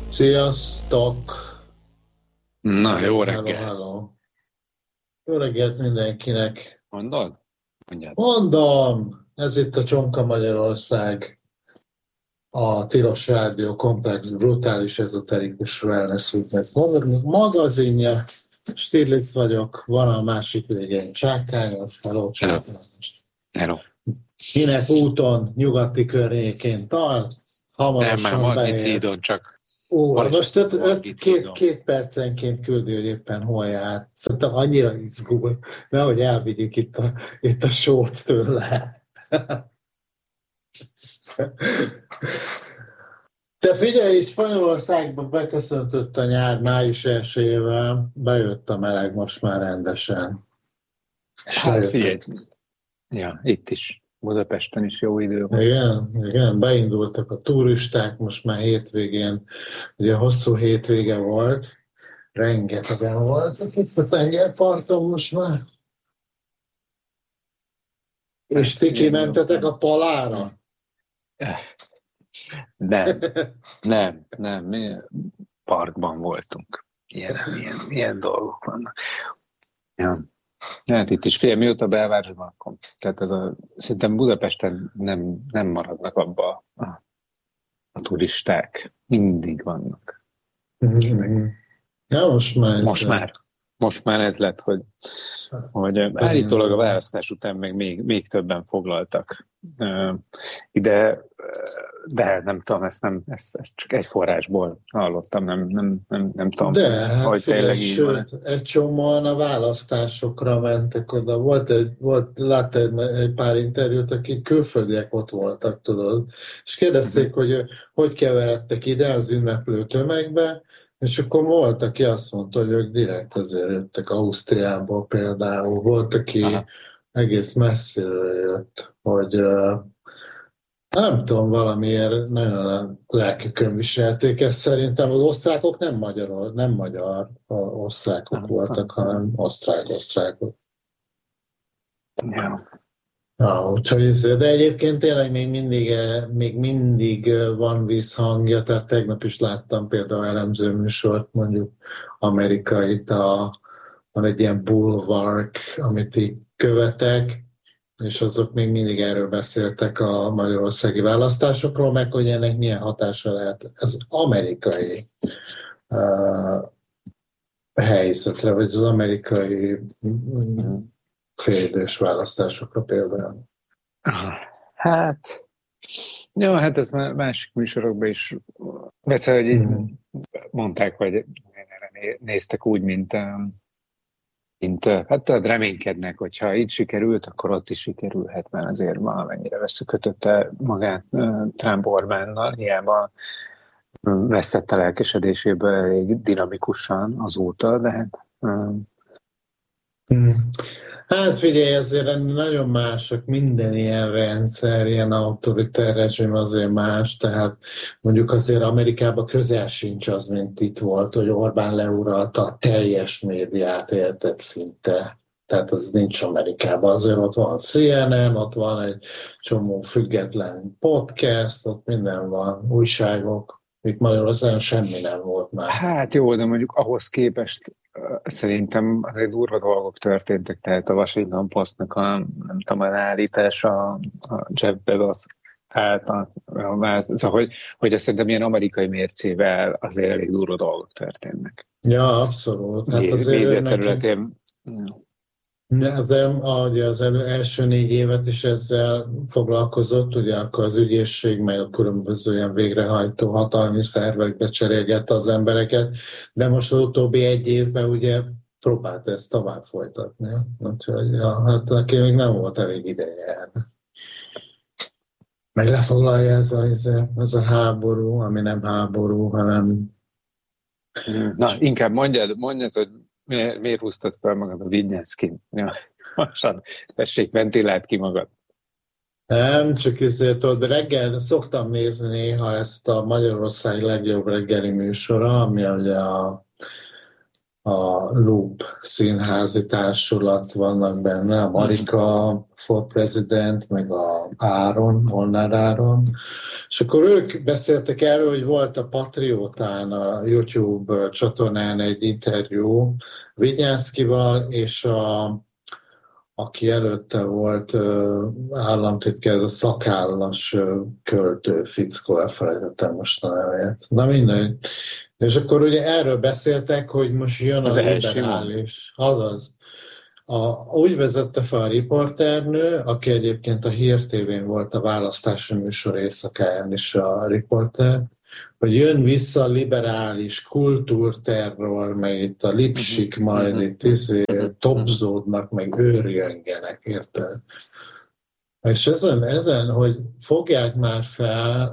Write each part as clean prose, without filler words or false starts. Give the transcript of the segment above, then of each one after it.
Sziasztok! Na, jó reggel. Hello. Jó reggelt mindenkinek. Mondod? Mondom, ez itt a Csonka Magyarország, a Tilos Rádió komplex, brutális, ezoterikus wellness fitness magazinja. Stirlitz vagyok, van a másik végén Csákányos. Hello, Csákányos. Hello. Kinek úton, nyugati környékén tart, hamarosan már Margit hídon csak. Most két percenként küldi, hogy éppen hol jár. Szerintem annyira izgul, nehogy elvigyük itt a sót tőle. Te figyelj, itt Spanyolországban beköszöntött a nyár május 1-ével, bejött a meleg most már rendesen. Hát figyelj, ja, itt is. Budapesten is jó idő van. Igen, beindultak a turisták, most már hétvégén, ugye hosszú hétvége volt, rengetegen voltak itt a tengerparton most már. És ti kimentetek a Palára? Nem, mi parkban voltunk. Ilyen dolgok vannak. Ja. Hát itt is mióta belvárosban akkor. Tehát szerintem Budapesten nem maradnak abba a turisták. Mindig vannak. Ja, most már ez lett, hogy állítólag a választás után még többen foglaltak ide, de nem tudom, ezt csak egy forrásból hallottam, nem tudom, de, hát hogy tényleg így van. Egy csomóan a választásokra mentek oda. Láttál egy pár interjút, akik külföldiek ott voltak, tudod, és kérdezték, hogy keveredtek ide az ünneplő tömegbe, és akkor volt, aki azt mondta, hogy ők direkt azért jöttek Ausztriából például. Volt, aki egész messziről jött, hogy nem tudom, valamiért nagyon a lelkükön viselték ezt. Szerintem az osztrákok nem magyar osztrákok voltak, hanem osztrákok. Ja. Úgyhogy, de egyébként tényleg még mindig van vízhangja, tehát tegnap is láttam például elemző műsort, mondjuk amerikai, van egy ilyen bulwark, amit így követek, és azok még mindig erről beszéltek a magyarországi választásokról, meg hogy ennek milyen hatása lehet az amerikai helyzetre, vagy az amerikai félidős választásokra például. Hát ez már másik műsorokban is persze, hogy így mondták, hogy erre néztek úgy, mint hát reménykednek, hogyha itt sikerült, akkor ott is sikerülhet, mert azért valamennyire összekötötte magát Trump Orbánnal, hiába vesztett a lelkesedéséből elég dinamikusan azóta, de hát Hát figyelj, azért nagyon mások, minden ilyen rendszer, ilyen autoritár rezsim azért más, tehát mondjuk azért Amerikában közel sincs az, mint itt volt, hogy Orbán leuralta a teljes médiát, érted szinte. Tehát az nincs Amerikában, azért ott van CNN, ott van egy csomó független podcast, ott minden van, újságok, itt Magyarországon semmi nem volt már. Hát jó, de mondjuk ahhoz képest szerintem azért durva dolgok történtek, tehát a Washington Postnak a állítása, a Jeff Bezos által, szóval, hogy azt szerintem ilyen amerikai mércével azért elég durva dolgok történnek. Ja, abszolút. Hát média területén. Az első 4 évet is ezzel foglalkozott, ugye akkor az ügyészség, meg a különböző ilyen végrehajtó hatalmi szervekbe cserélgette az embereket, de most az utóbbi 1 évben ugye próbált ezt tovább folytatni. Úgyhogy hát neki még nem volt elég ideje. Meg lefoglalja ez a háború, ami nem háború, hanem... Na, inkább mondjad, hogy miért húztad fel magad a Vignyánszkin? Ja, tessék, ventiláld ki magad. Nem, csak ezért reggel szoktam nézni néha ezt a Magyarország legjobb reggeli műsora, ami ugye a a Loop színházi társulat vannak benne, a Marika for President, meg a Áron, Molnár Áron, és akkor ők beszéltek erről, hogy volt a Patriótán, a YouTube csatornán egy interjú Vinyánszkival, és aki előtte volt államtitkár, a szakállas költő fickó, elfelejtettem most a nevét. Na mindegy. És akkor ugye erről beszéltek, hogy most jön az a liberális. Azaz. Úgy vezette fel a riporternő, aki egyébként a Hír TV-n volt a választási műsor éjszakáján is a riporter, hogy jön vissza a liberális kultúrterror, meg itt a lipsik majd itt topzódnak, meg őrjöngenek, érted? És ezen, hogy fogják már fel,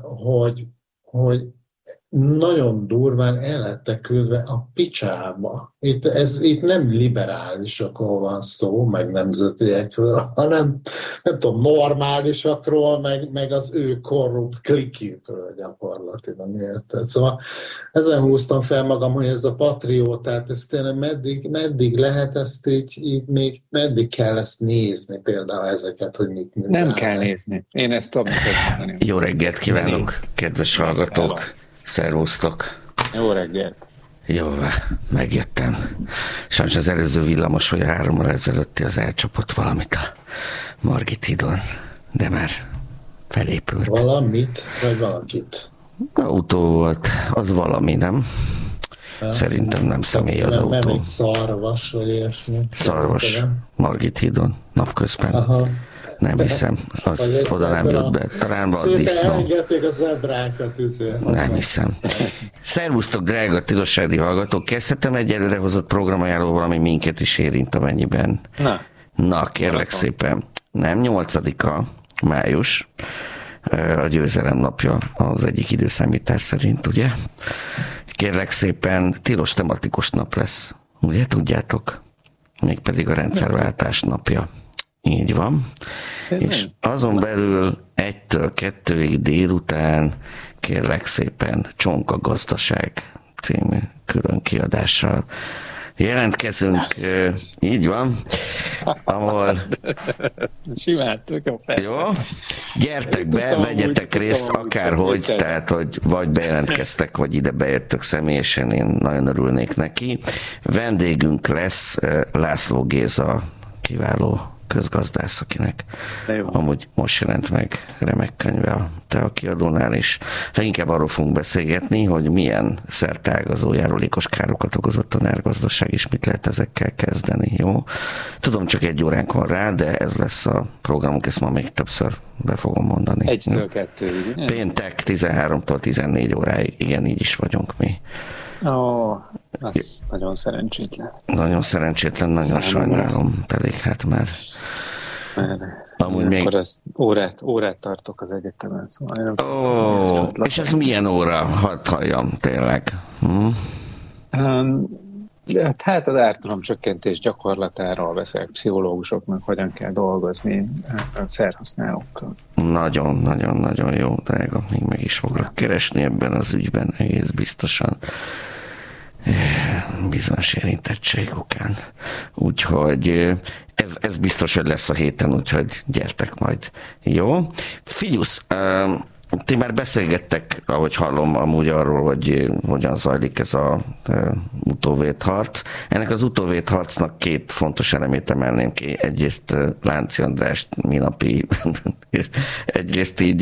hogy nagyon durván el lettek küldve a picsába. Itt nem liberálisokról van szó, meg nemzetiekről, hanem nem tudom, normálisakról, meg az ő korrupt klikjükről gyakorlatilag, érted? Szóval ezen húztam fel magam, hogy ez a patriótát, ez tényleg meddig lehet ezt így még meddig kell ezt nézni, például ezeket, hogy mit nem kell nézni. Én ezt tudom mondani. Jó reggelt kívánok, kedves hallgatók! Szervusztok! Jó reggelt! Jó, megjöttem. Sajnos az előző villamos, vagy 3 óra ezelőtti az elcsapott valamit a Margit hídon, de már felépült. Valamit, vagy valakit? Autó volt, az valami, nem? Szerintem nem személy az autó. Nem egy szarvas, vagy ilyesmi. Szarvas, Margit hídon, napközben. Aha. Nem hiszem, az oda nem jött be. Talán van disznó. Elengedték a zebrákat. Nem hiszem. Szervusztok, drága tilos hallgatók. Kezdhetem egy előrehozott programajánlóval, ami minket is érint, amennyiben. Na, kérlek szépen. Nem 8-a, május, a győzelem napja az egyik időszámítás szerint, ugye? Kérlek szépen, tilos tematikus nap lesz. Ugye, tudjátok? Mégpedig a rendszerváltás napja. Így van. És azon belül 1-től 2-ig délután kérlek szépen Csonka gazdaság című külön kiadással jelentkezünk, így van, ahol... Simán, jó, gyertek be, vegyetek részt akárhogy, tehát, hogy vagy bejelentkeztek, vagy ide bejöttök személyesen, én nagyon örülnék neki. Vendégünk lesz László Géza, kiváló közgazdász, akinek amúgy most jelent meg remek könyve a Tea kiadónál, és leginkább arról fogunk beszélgetni, hogy milyen szerteágazó járulékos károkat okozott a NER-gazdaság, és mit lehet ezekkel kezdeni, jó? Tudom, csak 1 óránk van rá, de ez lesz a programunk, ezt ma még többször be fogom mondani. 1-től 2-ig. Péntek 13-tól 14 óráig, igen, így is vagyunk mi. Az nagyon szerencsétlen. Nagyon szerencsétlen, nagyon sajnálom, pedig hát már... Amúgy még... az órát tartok az egyetemen, szóval... és ez milyen óra? Hadd halljam, tényleg. Hát az ártalomcsökkentés gyakorlatáról beszélek, pszichológusoknak hogyan kell dolgozni szerhasználókkal. Nagyon jó, drága, még meg is foglak keresni ebben az ügyben, egész biztosan. Bizonyos érintettség okán. Úgyhogy ez biztos, hogy lesz a héten, úgyhogy gyertek majd. Jó? Figyusz, ti már beszélgettek, ahogy hallom, amúgy arról, hogy hogyan zajlik ez a utóvédharc. Ennek az utóvédharcnak 2 fontos elemét emelném ki. Egyrészt Lánci Andrást minapi, egyrészt így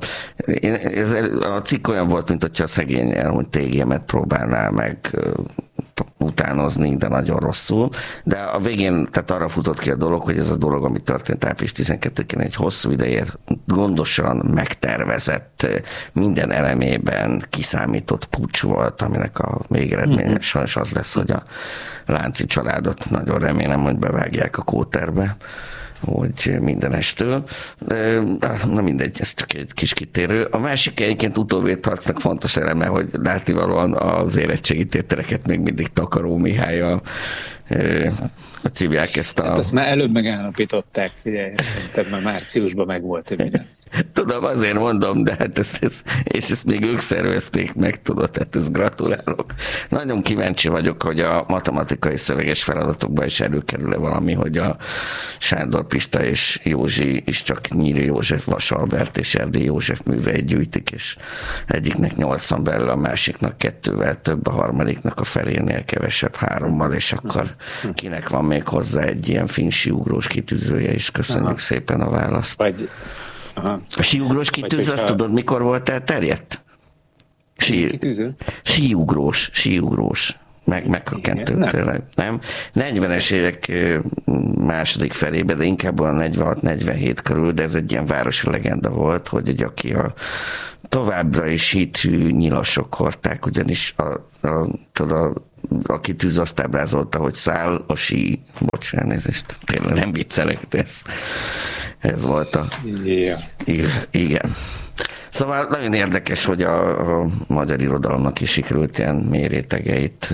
a cikk olyan volt, mint hogyha a szegény elhunyt TGM-et próbálnál meg utánozni, de nagyon rosszul. De a végén, tehát arra futott ki a dolog, hogy ez a dolog, ami történt április 12-én, egy hosszú ideje gondosan megtervezett, minden elemében kiszámított puccs volt, aminek a végeredménye sajnos az lesz, hogy a Lánci családot nagyon remélem, hogy bevágják a kóterbe, hogy mindenestől. Na mindegy, ez csak egy kis kitérő. A másik egyébként utóvédharcnak fontos eleme, hogy látnivalóan az érettségi tételeket még mindig Takaró Mihállyal hogy hívják ezt a... Hát azt már előbb megállapították, figyelj, tehát már márciusban megvolt, hogy mi lesz. Tudom, azért mondom, de hát és ezt még ők szervezték meg, tudod, tehát ezt gratulálok. Nagyon kíváncsi vagyok, hogy a matematikai szöveges feladatokban is előkerül-e valami, hogy a Sándor Pista és Józsi is csak Nyíri József, Vas Albert és Erdély József műveit gyűjtik, és egyiknek 80 belül, a másiknak 2-vel több, a harmadiknak a felénél kevesebb 3-mal, és akkor kinek van még hozzá egy ilyen finn síugrós kitűzője is. Köszönjük szépen a választ. A síugrós kitűző, azt tudod, mikor volt elterjedt? Kitűző? Síugrós. Megkökkentő tényleg, nem? 40-es évek második felében, de inkább a 46-47 körül, de ez egy ilyen városi legenda volt, hogy aki továbbra is hithű nyilasok hordták, ugyanis a kitűző azt ábrázolta, hogy száll a sí. Bocs, elnézést, tényleg nem viccelek, de ez volt a... Yeah. Igen. Szóval nagyon érdekes, hogy a magyar irodalomnak is sikerült ilyen mély rétegeit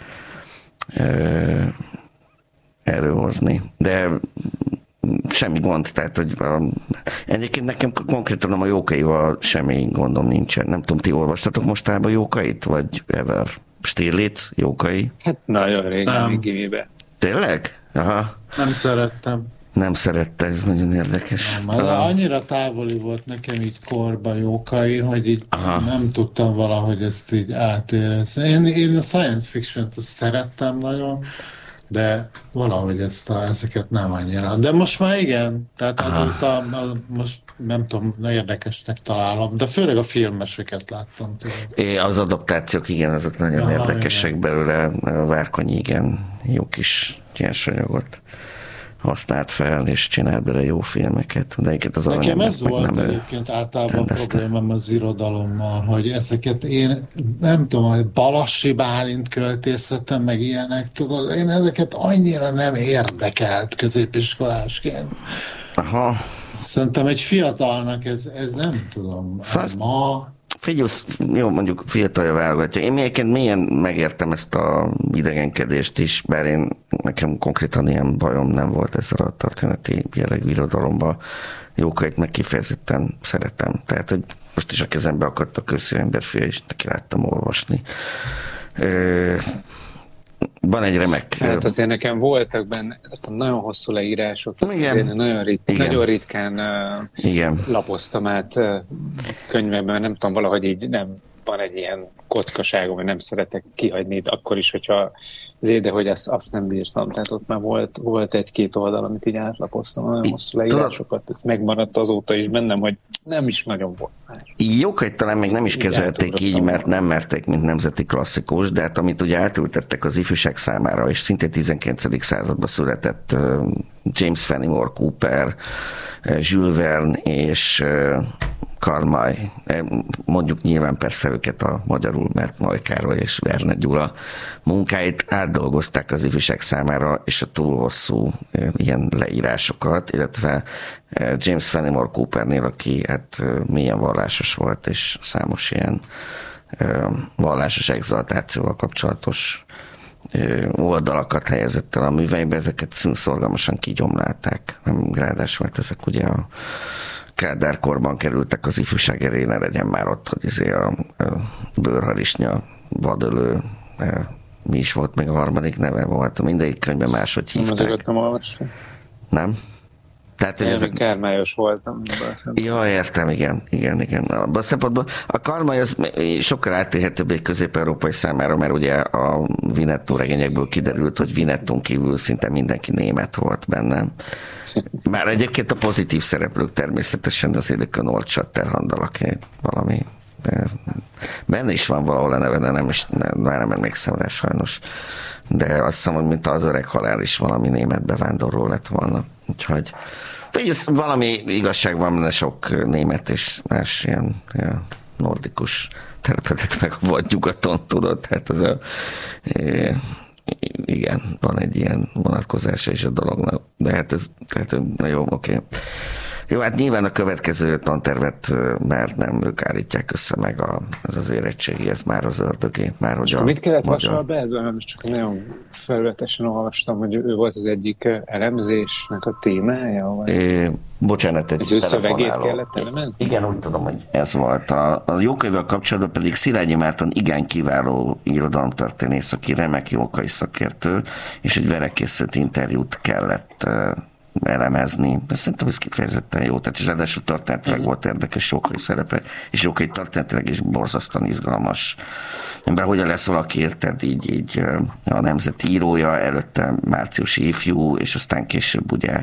előhozni. De semmi gond, tehát, hogy egyébként nekem konkrétan a Jókaival semmi gondom nincsen. Nem tudom, ti olvastatok mostában Jókait, vagy ever? Stirlitz, Jókai? Hát nagyon régen, még gimibe. Tényleg? Aha. Nem szerettem. Nem szerette, ez nagyon érdekes. Nem, annyira távoli volt nekem így korba Jókai, hogy így nem tudtam valahogy ezt így átérezni. Én a science fiction-t szerettem nagyon, de valahogy ezeket nem annyira. De most már igen, tehát azóta most nem tudom, érdekesnek találom, de főleg a filmeseket láttam. Az adaptációk, igen, azok nagyon érdekesek belőle. A Várkonyi, igen, jó kis nyersanyagot használt fel, és csinált bele jó filmeket. De az nekem ez volt egyébként általában problémám az irodalommal, hogy ezeket én nem tudom, hogy Balassi Bálint költészetem, meg ilyenek, tudod, én ezeket annyira nem érdekelt középiskolásként. Aha. Szerintem egy fiatalnak ez nem tudom, ma... Figyelsz, jó, mondjuk fiatalja válogatja. Én mélyen megértem ezt a idegenkedést is, bár nekem konkrétan ilyen bajom nem volt ezzel a történeti jellegű irodalomban. Jókait meg kifejezetten szeretem. Tehát, hogy most is a kezembe akadt a Kőszívemberfia, és neki láttam olvasni. Van egy remek... Hát azért nekem voltak benne nagyon hosszú leírások. Igen. Nagyon ritkán lapoztam át könyvemben, nem tudom, valahogy így nem van egy ilyen kockaságom, hogy nem szeretek kihagyni, akkor is, hogyha de hogy azt nem bírtam. Tehát ott már volt egy-két oldal, amit így átlapoztam, nagyon hosszú leírásokat. Ez megmaradt azóta is bennem, hogy nem is nagyon volt már. Jókait talán még nem is kezelték így, mert nem merték, mint nemzeti klasszikus, de hát amit ugye átültettek az ifjúság számára, és szintén 19. században született James Fenimore Cooper, Jules Verne és Karl May, mondjuk nyilván persze őket a magyarul, mert May Károly és Verne Gyula munkáit átdolgozták az ifjúság számára, és a túl hosszú ilyen leírásokat, illetve James Fenimore Coopernél, aki hát mélyen vallásos volt, és számos ilyen vallásos exaltációval kapcsolatos oldalakat helyezett el a műveibe, ezeket szorgalmasan kigyomlálták. Ráadásul hát ezek ugye a Kádár-korban kerültek az ifjúság elé, ne legyen már ott, hogy a bőrharisnya, vadölő, mi is volt még a harmadik neve volt, mindegyik könyvben máshogy hívták. Ezeket nem olvastam. Nem? Tehát, hogy ezek... Kármályos voltam. Ja, értem, igen. A szempontból a Kármály az sokkal átélhetőbb egy közép-európai számára, mert ugye a Vinettó regényekből kiderült, hogy Vinettón kívül szinte mindenki német volt benne. Már egyébként a pozitív szereplők természetesen az Illikön Old Shatterhandalak valami. Benne is van valahol a neve, de nem emlékszem rá sajnos. De azt hiszem, hogy mint az Öreg halál is valami német bevándorló lett volna. Úgyhogy valami igazság van benne, sok német és más ilyen nordikus telepedett meg a volt nyugaton, tudod, tehát ez igen, van egy ilyen vonatkozása is a dolognak, de hát ez, na jó, oké. Jó, hát nyilván a következő tantervet már nem ők állítják össze meg ez az érettségi, ez már az ördögé. Már, hogy mit kellett Vasalbertből? Nem, csak nagyon felületesen olvastam, hogy ő volt az egyik elemzésnek a témája? Bocsánat, egy szövegét kellett elemezni? Igen, úgy tudom, hogy ez volt. A Jókaival kapcsolatban pedig Szilágyi Márton igen kiváló irodalomtörténész, aki remek jókai szakértő, és egy vele készült interjút kellett elemezni. Szerintem ez kifejezetten jó. Tehát, és ráadásul történetileg volt érdekes Jókai szerepe, és Jókai történetileg is borzasztóan izgalmas ember. Hogyan lesz valaki, érted, így a Nemzeti írója, előtte márciusi ifjú, és aztán később ugye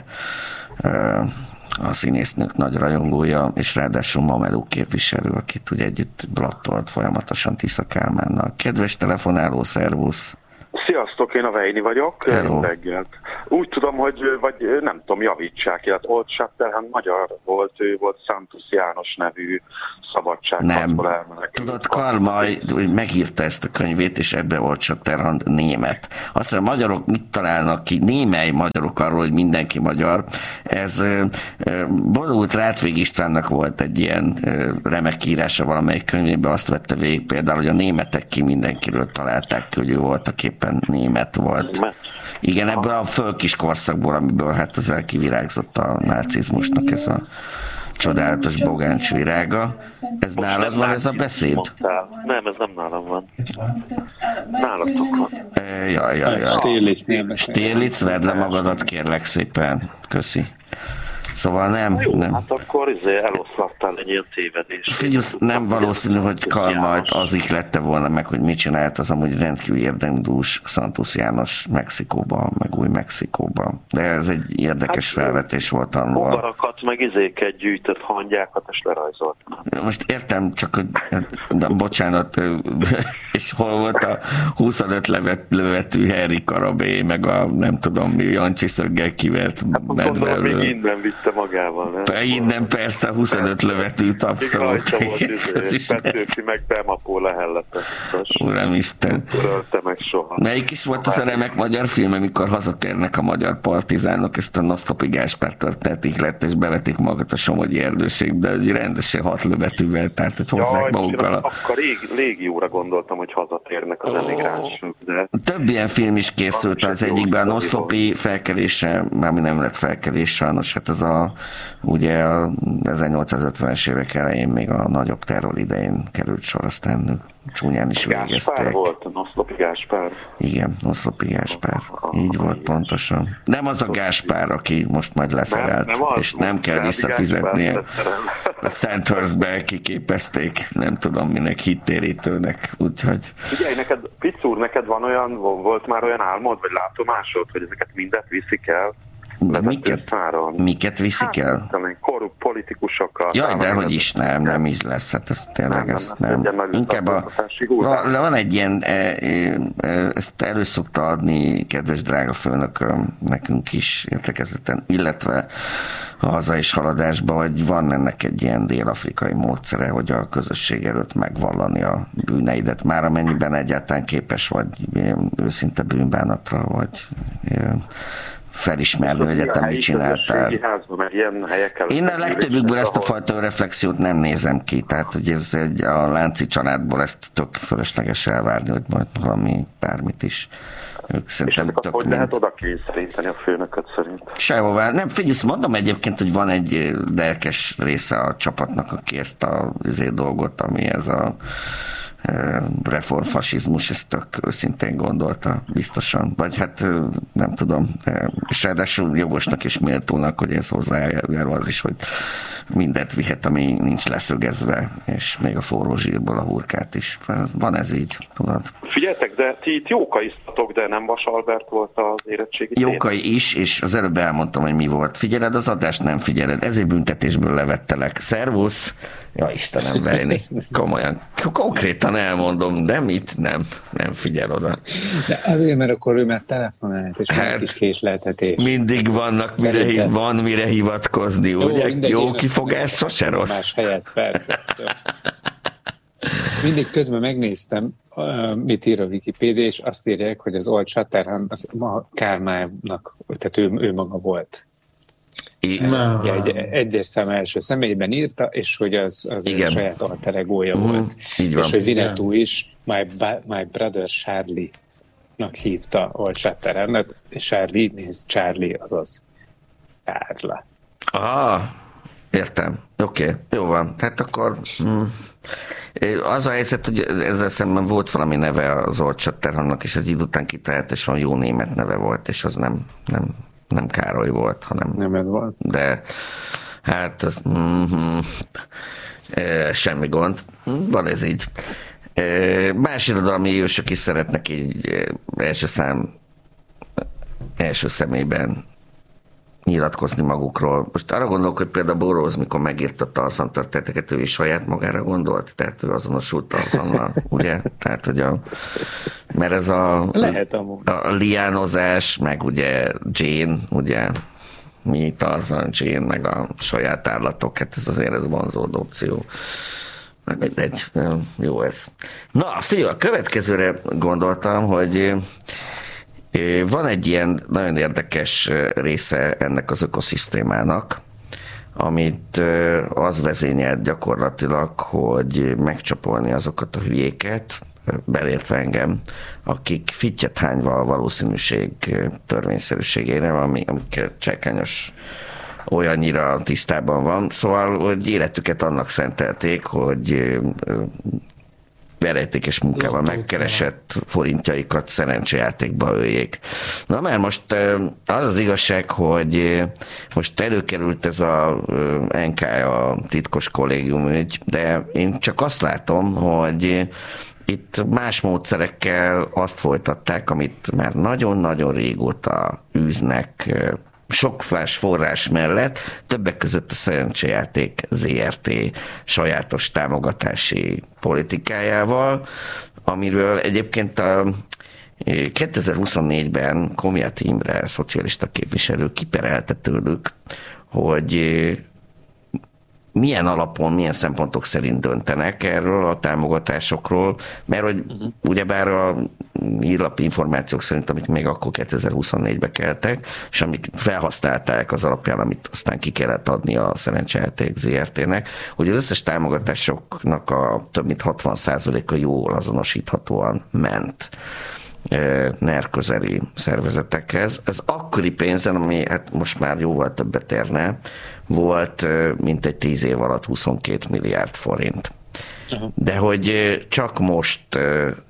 a színésznők nagy rajongója, és ráadásul Mameló képviselő, akit ugye együtt blattolt folyamatosan Tisza Kálmánnal. Kedves telefonáló, szervusz! Sziasztok, én a Vejni vagyok. Reggelt. Úgy tudom, hogy, vagy nem tudom, javítsák, illetve Old Shatterhand magyar volt, ő volt Santos János nevű szabadságharcból elmenekült. Tudod, Kalma megírta ezt a könyvét, és ebbe Old Shatterhand német. Azt mondja, a magyarok mit találnak ki, némely magyarok arról, hogy mindenki magyar. Ez Bodult Rátvég Istvánnak volt egy ilyen remek írása valamelyik könyvében, azt vette végig például, hogy a németek ki mindenkiről találták ki, hogy ő voltak éppen német volt. Igen, ebből a fölkis korszakból, amiből hát az elkivirágzott a nácizmusnak ez a csodálatos bogáncs virága. Ez nálad van ez a beszéd? Nem, ez nem nálam van. Nálatok van. Jaj. Stérlitz, vedd le magadat, kérlek szépen. Köszi. Szóval nem. Jó, nem. Hát akkor eloszlattál egy ilyen tévedést. Figyelsz, nem valószínű, hogy Kalmajt az ihlette volna meg, hogy mit csinált az amúgy rendkívül érdemdús Santos János Mexikóban, meg Új-Mexikóban. De ez egy érdekes felvetés volt annól. Bogarakat, meg izéket gyűjtött, hangyákat, és lerajzoltam. Most értem, csak hogy, de bocsánat, és hol volt a 25 lövetű Henry Karabé, meg a nem tudom mi, Jancsi szöggel kivert medvelő. Még innen vitte magával, nem? Innen persze 25 lövetűt abszolút. Petőfi meg Bemapó lehelletek. Uramisten. Törölte meg soha. Melyik is volt az a remek magyar film, amikor hazatérnek a magyar partizánok, ezt a Nosztopi Gáspár történetik lett, és bevetik magat a Somogyi erdőségbe, de rendesen 6 lövetűvel, tehát hogy hozzák magukkal. Akkor légióra gondoltam, hogy hazatérnek az emigránsok. De... Több ilyen film is készült, az egyikben a Nosztopi felkelése, mármint nem lett felkelés sajnos, hát ez ugye a 1850-es évek elején még a nagyobb terror idején került sor, aztán csúnyán is végezték. Gáspár volt, Noszlopi Gáspár. Igen, Noszlopi Gáspár. Így volt pontosan. Nem az a Gáspár, aki most majd leszerelt, és nem kell visszafizetnie. A Sandhurstbe kiképezték, nem tudom minek, hittérítőnek, úgyhogy... Figyelj, Pic úr, neked volt már olyan álmod, vagy látomásod, hogy ezeket mindet viszik el? Miket viszik el? Korrupt politikusokkal. Jaj, de hogy is nem íz lesz, hát ez tényleg nem. Inkább van egy ilyen, ezt elő szokta adni, kedves drága főnököm, nekünk is értekezleten, illetve a hazai haladásban, hogy van ennek egy ilyen dél-afrikai módszere, hogy a közösség előtt megvallani a bűneidet, már amennyiben egyáltalán képes vagy őszinte bűnbánatra, vagy felismerni, hogy egyetem mit csináltál. Én a legtöbbükből ezt a fajta reflexiót nem nézem ki, tehát hogy ez a Lánci családból ezt tök fölösleges elvárni, hogy majd valami bármit is. Ők szerintem tök hogy lehet oda kényszeríteni a főnököt szerint? Sehová. Nem, figyelj, mondom egyébként, hogy van egy lelkes része a csapatnak, aki ezt a dolgot, ami ez a reformfasizmus, ezt tök őszintén gondolta biztosan, vagy hát nem tudom, és ráadásul jogosnak és méltónak, hogy ez hozzájárul az is, hogy mindent vihet, ami nincs leszögezve, és még a forró zsírból a hurkát is. Van ez így, tudod. Figyeljetek, de ti itt jókaiztatok, de nem Vasalbert volt az érettségi Jókai is, és az előbb elmondtam, hogy mi volt. Figyeled az adást? Nem figyeled. Ezért büntetésből levettelek. Szervusz! Ja, Istenem, Bejni. Komolyan. Konkrétan elmondom, de mit? Nem figyel oda. De azért, mert akkor ő már telefonált, és hát, is késleltetés. Mindig vannak, mire hivatkozni, ugye? Jó kifogás, sose rossz. Más helyet, persze. Mindig közben megnéztem, mit ír a Wikipédia, és azt írják, hogy az Old Shatterhand az Kálmánnak, tehát ő maga volt. Egyes szám első személyben írta, és hogy az a saját alter egója volt. És hogy Winnetou is my brother Charlie-nak hívta Old Shatterhandet, és Charlie means Charlie, azaz Kárla. Értem. Oké, jó van. Hát akkor az a helyzet, hogy ezzel szemben volt valami neve az Old Shatterhandnak, és egy idő után kitalált, és van jó német neve volt, és az nem Károly volt, hanem... Nem volt. De hát az, semmi gond. Van ez így. Más irodalmi ősök is szeretnek így első személyben nyilatkozni magukról. Most arra gondolok, hogy például Burroughs, mikor megírta a Tarzan történeteket, ő is saját magára gondolt, tehát ő azonosult Tarzannal, ugye? Tehát, hogy mert ez a liánozás, meg ugye Jane, ugye mi Tarzan, Jane, meg a saját állatok, hát ez vonzódó opció. Meg mindegy, jó ez. Na, figyelj, a következőre gondoltam, hogy van egy ilyen nagyon érdekes része ennek az ökoszisztémának, amit az vezényelt gyakorlatilag, hogy megcsapolni azokat a hülyéket, belértve engem, akik fittyet hányva a valószínűség törvényszerűségére, amikkel Csákányos olyannyira tisztában van. Szóval, hogy életüket annak szentelték, hogy verejtékes munkával megkeresett forintjaikat szerencsejátékba öljék. Na mert most az az igazság, hogy most előkerült ez a NK, a titkos kollégium ügy, de én csak azt látom, hogy itt más módszerekkel azt folytatták, amit már nagyon-nagyon régóta űznek sok más forrás mellett, többek között a Szerencsejáték ZRT sajátos támogatási politikájával, amiről egyébként a 2024-ben Komját Imre, szocialista képviselő kiperelte tőlük, hogy milyen alapon, milyen szempontok szerint döntenek erről a támogatásokról, mert hogy ugyebár a hírlapi információk szerint, amik még akkor 2024-be keltek, és amik felhasználták az alapján, amit aztán ki kellett adni a Szerencsejáték ZRT-nek, hogy az összes támogatásoknak a több mint 60%-a jól azonosíthatóan ment NER közeli szervezetekhez. Ez akkori pénzen, ami hát most már jóval többet érne, volt mintegy 10 év alatt 22 milliárd forint. De hogy csak most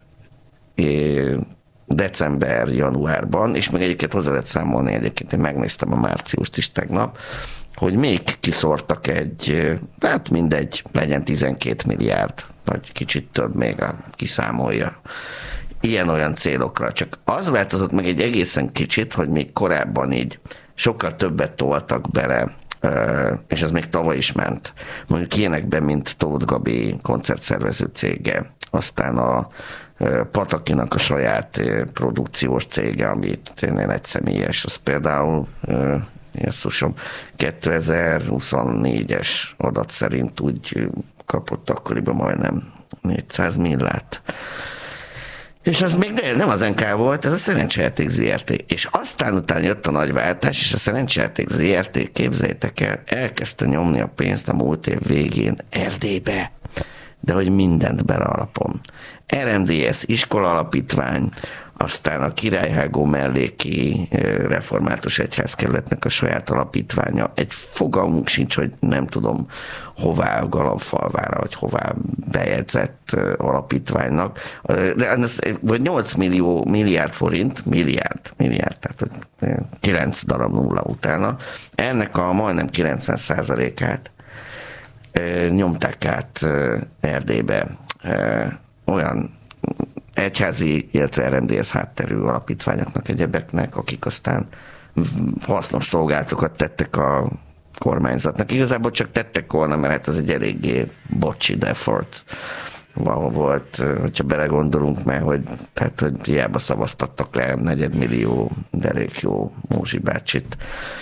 december, januárban, és még egyébként hozzá lehet számolni, egyébként én megnéztem a márciust is tegnap, hogy még kiszórtak hát mindegy, legyen 12 milliárd, vagy kicsit több még kiszámolja. Ilyen-olyan célokra. Csak az változott meg egy egészen kicsit, hogy még korábban így sokkal többet toltak bele, és ez még tavaly is ment. Mondjuk ilyenekben, mint Tóth Gabi koncertszervező cége, aztán a Patakinak a saját produkciós cége, amit tényleg egyszemélyes, az például 2024-es adat szerint úgy kapott akkoriban majdnem 400 millát. És az még nem az NK volt, ez a Szerencsejáték ZRT. És aztán utána jött a nagy váltás, és a Szerencsejáték ZRT, képzeljétek el, elkezdte nyomni a pénzt a múlt év végén Erdélybe. De hogy mindent bele alapon. RMDS iskola alapítvány, aztán a Királyhágó melléki református egyházkerületnek a saját alapítványa. Egy fogalmunk sincs, hogy nem tudom hová, Galambfalvára, vagy hová bejegyzett alapítványnak. Vagy 8 milliárd forint, milliárd, tehát 9 darab nulla utána. Ennek a majdnem 90%-át nyomták át Erdélybe olyan egyházi, illetve RMDS hátterű alapítványoknak, egyebeknek, akik aztán hasznos szolgálatokat tettek a kormányzatnak. Igazából csak tettek volna, mert hát ez egy eléggé botched effort volt, hogyha belegondolunk, mert hogy hiába szavaztattak le 4 millió derékjó Mózsi bácsit,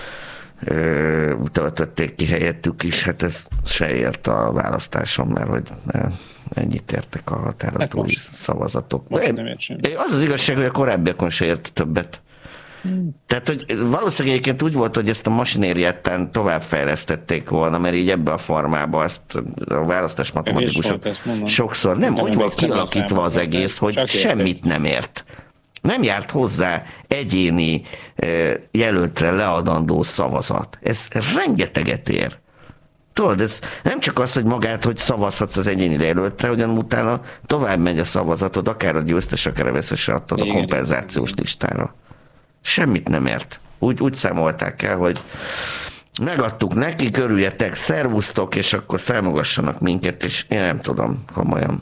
töltötték ki helyettük is, hát ez se ért a választáson, mert hogy ennyit értek a határon túli szavazatok. Most nem ért sem. Az az igazság, hogy a korábbiakon se ért többet. Tehát, hogy valószínűleg egyébként úgy volt, hogy ezt a masinériáttán továbbfejlesztették volna, mert így ebbe a formába ezt a választás matematikusok sokszor nem úgy volt kialakítva az egész, hogy semmit nem ért. Nem járt hozzá egyéni jelöltre leadandó szavazat. Ez rengeteget ér. Tudod, ez nem csak az, hogy magát, hogy szavazhatsz az egyéni jelöltre, ugyan utána tovább megy a szavazatod, akár a győztes, akár a veszesre adtad a kompenzációs listára. Semmit nem ért. Úgy számolták el, hogy megadtuk neki, körüljetek, szervusztok, és akkor számogassanak minket, és én nem tudom, komolyan.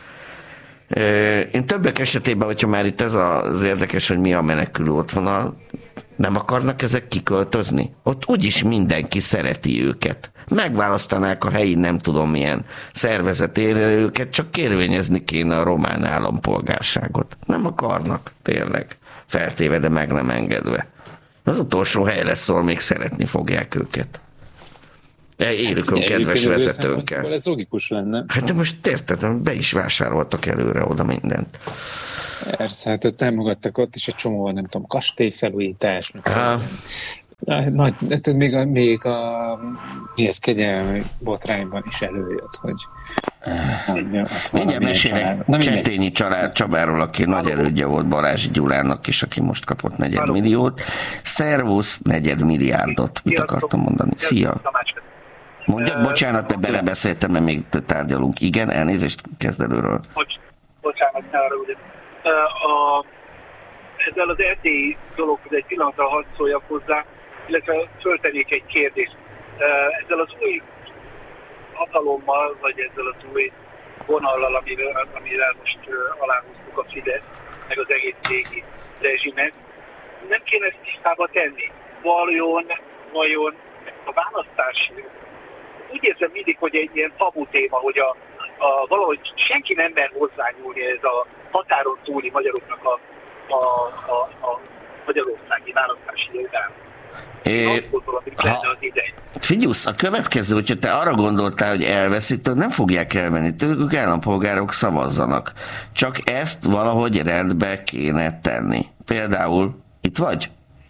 Én többek esetében, hogyha már itt ez az érdekes, hogy mi a menekülő otthonal, nem akarnak ezek kiköltözni? Ott úgyis mindenki szereti őket. Megválasztanák a helyi nem tudom milyen szervezetére őket, csak kérvényezni kéne a román állampolgárságot. Nem akarnak, tényleg. Feltéve, de meg nem engedve. Az utolsó hely lesz, ahol még szeretni fogják őket. Élükön kedves vezetőnkkel. Ez logikus lenne. Hát de most érted, be is vásároltak előre oda mindent. Persze, hát ott támogattak ott is egy csomó, nem tudom, kastélyfelújítás. Nagy, még a mihez kegyelmi botrányban is előjött, hogy mindjárt mesélek Csetényi Csabáról, aki nagy elődje volt Balázs Gyulának is, aki most kapott 4 milliót. Szervusz, 4 milliárdot. Mit akartam mondani? Szia! Mondja, bocsánat, te belebeszéltem, mert még tárgyalunk. Igen, elnézést, kezd előről. Bocsánat, ne arra ugye. Ezzel az erdélyi dologhoz egy pillanatra hadd szóljak hozzá, illetve föltennék egy kérdést. Ezzel az új hatalommal, vagy ezzel az új vonallal, amivel most aláhúztuk a Fidesz, meg az egész régi rezsimet, nem kéne ezt tisztába tenni. Vajon a választási, úgy érzem mindig, hogy egy ilyen tabu téma, hogy valahogy senki nem mer hozzányúlni ez a határon túli magyaroknak a magyarországi választási jogához. Figyelsz, a következő, hogyha te arra gondoltál, hogy elveszítőd, nem fogják elvenni tőlük, állampolgárok szavazzanak. Csak ezt valahogy rendbe kéne tenni. Például itt vagy?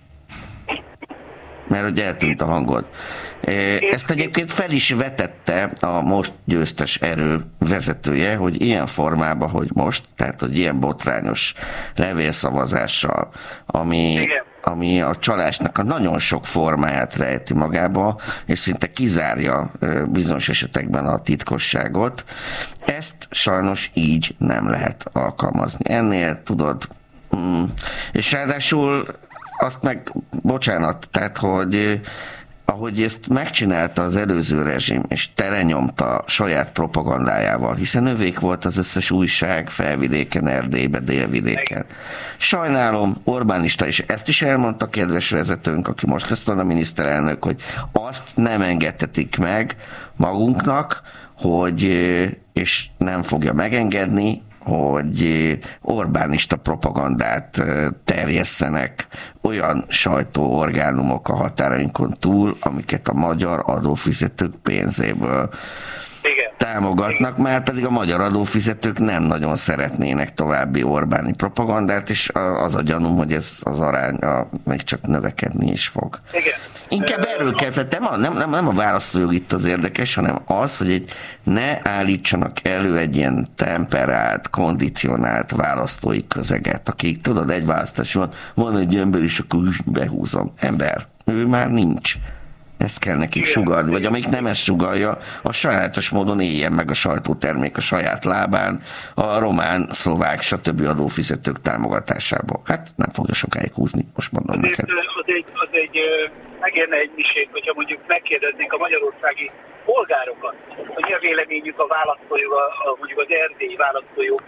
Mert hogy eltűnt a hangod. Ezt egyébként fel is vetette a most győztes erő vezetője, hogy ilyen formában, hogy most, tehát hogy ilyen botrányos levélszavazással, ami a csalásnak a nagyon sok formáját rejti magába, és szinte kizárja bizonyos esetekben a titkosságot. Ezt sajnos így nem lehet alkalmazni. Ennél tudod, és ráadásul azt meg, bocsánat, tehát, hogy ahogy ezt megcsinálta az előző rezsim, és telenyomta saját propagandájával, hiszen övék volt az összes újság Felvidéken, Erdélyben, Délvidéken. Sajnálom, Orbánista is ezt is elmondta, kedves vezetőnk, aki most lesz a miniszterelnök, hogy azt nem engedhetik meg magunknak, hogy, és nem fogja megengedni, hogy Orbánista propagandát terjesszenek olyan sajtóorgánumok a határainkon túl, amiket a magyar adófizetők pénzéből támogatnak, már pedig a magyar adófizetők nem nagyon szeretnének további Orbáni propagandát, és az a gyanúm, hogy ez az arány még csak növekedni is fog. Igen. Inkább erről kell, nem a választójog itt az érdekes, hanem az, hogy ne állítsanak elő egy ilyen temperált, kondicionált választói közeget, akik tudod, egy választás van egy ember, és akkor behúzom. Ember, ő már nincs. Ezt kell nekik sugalni, vagy amelyik nem ezt sugalja, a sajátos módon éljen meg a sajtótermék a saját lábán, a román, szlovák, stb. Adófizetők támogatásából. Hát nem fogja sokáig húzni, most mondom neked. Az egy megérne egy misét, hogyha mondjuk megkérdeznénk a magyarországi polgárokat, hogy mi a véleményük a választójog, mondjuk az erdélyi választójog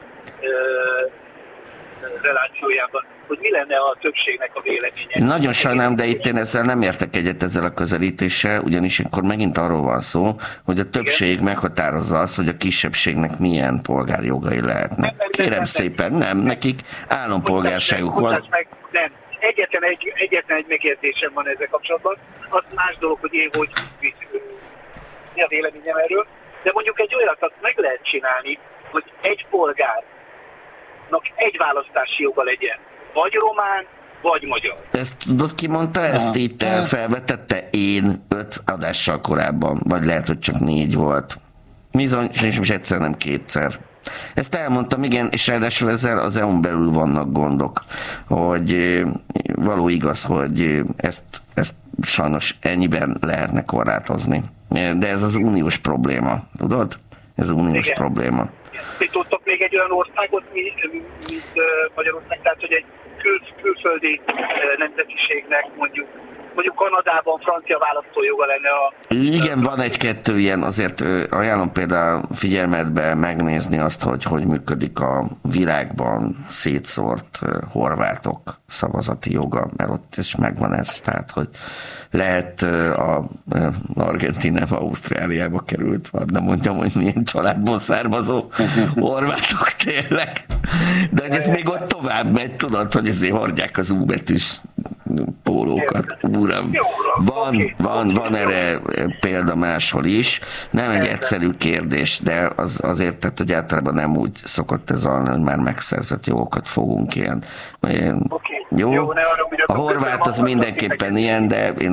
relációjában, hogy mi lenne a többségnek a véleménye. Nagyon sajnálom, de itt én ezzel nem értek egyet ezzel a közelítéssel, ugyanis akkor megint arról van szó, hogy a többség meghatározza azt, hogy a kisebbségnek milyen polgári jogai lehetnek. Kérem szépen, nem, nekik állampolgárságuk van. Nem. Egyetlen egy megérzésem van ezzel kapcsolatban. Az más dolog, hogy én mi a véleményem erről, de mondjuk egy olyat meg lehet csinálni, hogy egy polgár egy választási joga legyen, vagy román, vagy magyar. Ezt tudod, ki mondta ezt? Itt felvetette én 5 adással korábban, vagy lehet, hogy csak 4 volt. Bizony, és egyszer, nem 2-szer. Ezt elmondtam, igen, és ráadásul ezzel az EU-n belül vannak gondok, hogy való igaz, hogy ezt sajnos ennyiben lehetne korlátozni. De ez az uniós probléma, tudod? Ez az uniós probléma. Mi tudtok még egy olyan országot, mint Magyarország, tehát hogy egy külföldi nemzetiségnek mondjuk Kanadában francia választójoga lenne Igen, van 1-2 ilyen, azért ajánlom például figyelmetbe megnézni azt, hogy működik a világban szétszórt horvátok szavazati joga, mert ott is megvan ez, tehát hogy lehet Argentínába, Ausztráliába került, nem mondjam, hogy milyen családból származó horvátok tényleg, de hogy ez még ott tovább megy, tudod, hogy ezért hordják az U betűs pólókat. Uram, van erre példa máshol is. Nem egy egyszerű kérdés, de azért, tehát, hogy általában nem úgy szokott ez alni, hogy már megszerzett jogokat fogunk ilyen. Jó? A horvát az mindenképpen ilyen, de én